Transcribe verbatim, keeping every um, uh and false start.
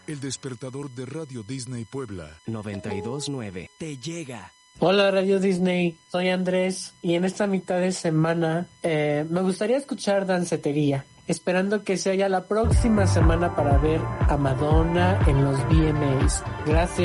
El despertador de Radio Disney Puebla noventa y dos punto nueve te llega. Hola Radio Disney, soy Andrés y en esta mitad de semana eh, me gustaría escuchar Dancetería, esperando que sea ya la próxima semana para ver a Madonna en los V M As. Gracias.